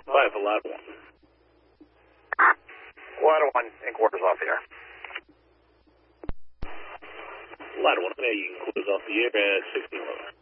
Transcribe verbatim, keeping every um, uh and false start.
Five for ladder one. Ladder one, and quarters off the air. Ladder one, yeah, you can close off the air at sixteen eleven.